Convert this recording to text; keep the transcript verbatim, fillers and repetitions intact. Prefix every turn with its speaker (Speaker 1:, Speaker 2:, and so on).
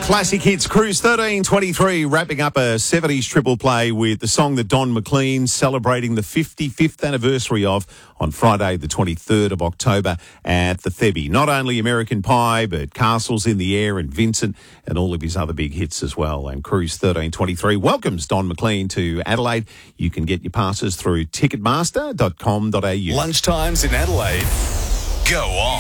Speaker 1: Classic Hits Cruise thirteen twenty-three, wrapping up a seventies triple play with the song that Don McLean celebrating the fifty-fifth anniversary of on Friday the twenty-third of October at the Thebby. Not only American Pie, but Castles in the Air and Vincent and all of his other big hits as well. And Cruise thirteen twenty-three welcomes Don McLean to Adelaide. You can get your passes through ticketmaster dot com dot a u.
Speaker 2: Lunchtimes in Adelaide. Go on.